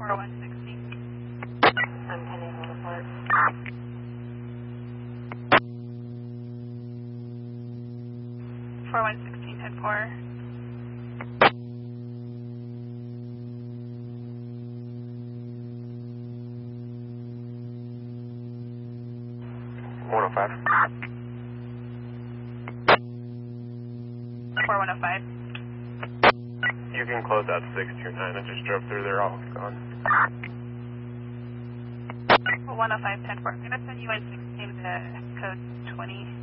4160. I'm 10-8 report. 4116, 10-4. One oh five. 4105. You can close out 629. I just drove through there, all gone. 105, 10-4. I'm going to send you in 16 to code 20.